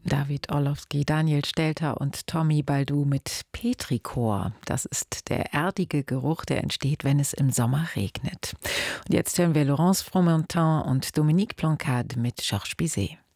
David Orlowski, Daniel Stelter und Tommy Baldou mit Petrichor. Das ist der erdige Geruch, der entsteht, wenn es im Sommer regnet. Und jetzt hören wir Laurence Fromentin und Dominique Plancade mit Georges Bizet.